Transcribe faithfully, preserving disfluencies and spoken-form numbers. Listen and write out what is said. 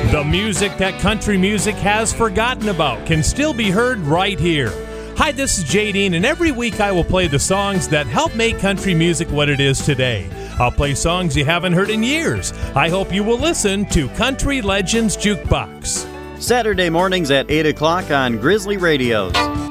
The music that country music has forgotten about can still be heard right here. Hi, this is Jay Dean, and every week I will play the songs that help make country music what it is today. I'll play songs you haven't heard in years. I hope you will listen to Country Legends Jukebox. Saturday mornings at eight o'clock on Grizzly Radios.